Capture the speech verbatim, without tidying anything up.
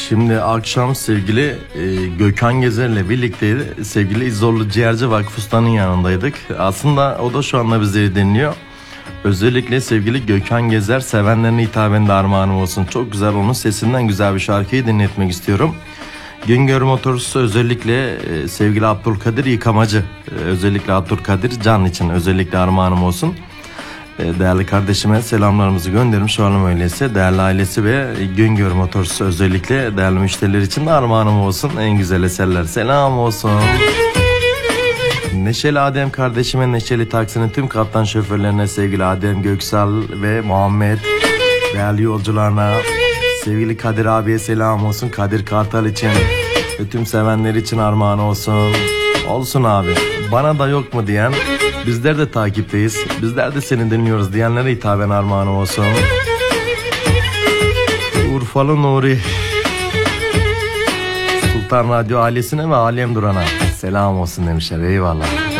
Şimdi akşam sevgili e, Gökhan Gezer'le birlikte sevgili İzzorlu Ciğerci Vakfı Usta'nın yanındaydık. Aslında o da şu anda bizleri dinliyor. Özellikle sevgili Gökhan Gezer sevenlerine hitaben de armağanım olsun. Çok güzel, onun sesinden güzel bir şarkıyı dinletmek istiyorum. Güngör Motorcusu özellikle e, sevgili Abdülkadir Yıkamacı, e, özellikle Abdülkadir Can için özellikle armağanım olsun. E, değerli kardeşime selamlarımızı göndermiş olalım öyleyse. Değerli ailesi ve Güngör Motorcusu özellikle değerli müşteriler için de armağanım olsun. En güzel eserler selam olsun. Neşeli Adem kardeşime, Neşeli Taksi'nin tüm kaptan şoförlerine, sevgili Adem Göksal ve Muhammed, değerli yolcularına, sevgili Kadir abiye selam olsun. Kadir Kartal için ve tüm sevenler için armağan olsun. Olsun abi. Bana da yok mu diyen, bizler de takipteyiz, bizler de seni dinliyoruz diyenlere hitaben armağan olsun. Urfalı Nuri, Sultan Radyo ailesine ve Alem Duran'a selam olsun demişler. Eyvallah.